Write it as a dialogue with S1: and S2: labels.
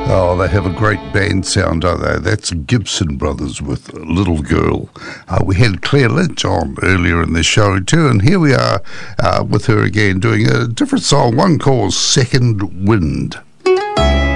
S1: Oh, they have a great band sound, don't they? That's Gibson Brothers with Little Girl. We had Claire Lynch on earlier in the show too, and here we are with her again doing a different song, one called Second Wind.